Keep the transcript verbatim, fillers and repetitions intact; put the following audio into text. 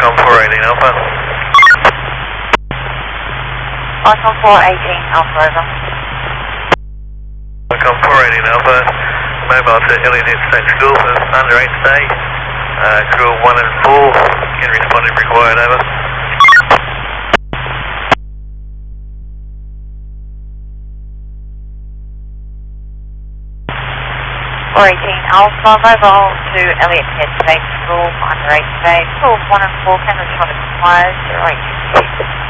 Icon four eighteen Alpha. Icon four eighteen Alpha, over. Icon four eighteen Alpha. Mobile to Elliott State School for under eight today. Uh, crew one and four can respond if required, over. four eighteen Alpha, mobile to Elliott Head State School for under eight today. Crew one and four can respond if required, zero eight six.